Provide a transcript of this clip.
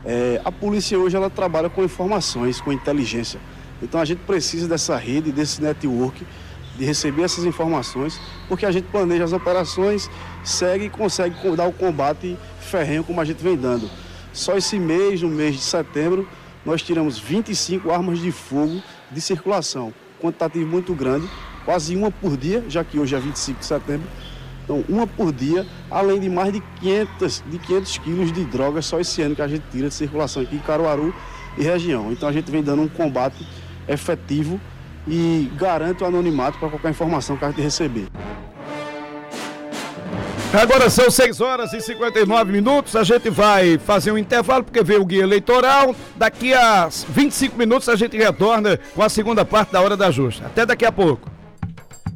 A polícia hoje ela trabalha com informações, com inteligência. Então a gente precisa dessa rede, desse network, de receber essas informações, porque a gente planeja as operações, segue e consegue dar o combate ferrenho como a gente vem dando. Só esse mês, no mês de setembro, nós tiramos 25 armas de fogo de circulação, quantitativo muito grande, quase uma por dia, já que hoje é 25 de setembro. Então, uma por dia, além de mais de 500 quilos de drogas só esse ano que a gente tira de circulação aqui em Caruaru e região. Então, a gente vem dando um combate efetivo e garante o anonimato para qualquer informação que a gente receber. Agora são 6h59, a gente vai fazer um intervalo porque veio o guia eleitoral. Daqui a 25 minutos a gente retorna com a segunda parte da Hora da Justa. Até daqui a pouco.